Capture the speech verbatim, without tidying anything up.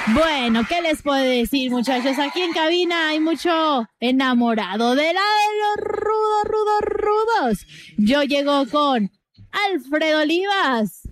Bueno, ¿qué les puedo decir, muchachos? Aquí en cabina hay mucho enamorado de la de los rudos, rudos, rudos. Yo llego con Alfredo Olivas.